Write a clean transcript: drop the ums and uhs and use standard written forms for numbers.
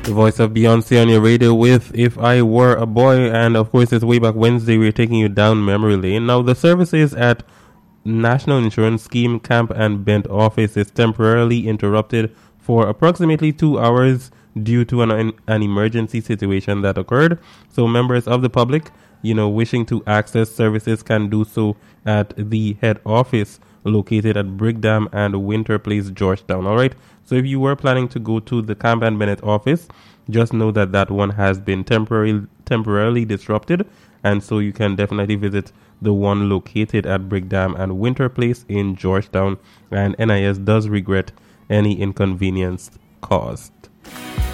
The voice of Beyonce on your radio with If I Were a Boy. And of course, it's Way Back Wednesday. We're taking you down memory lane. Now, the services at National Insurance Scheme Camp and Bent office is temporarily interrupted for approximately 2 hours due to an emergency situation that occurred. So members of the public, wishing to access services can do so at the head office located at Brigham and Winter Place, Georgetown. All right. So if you were planning to go to the Camp and Bennett office, just know that one has been temporarily disrupted, and so you can definitely visit the one located at Brigham and Winter Place in Georgetown. And NIS does regret any inconvenience caused.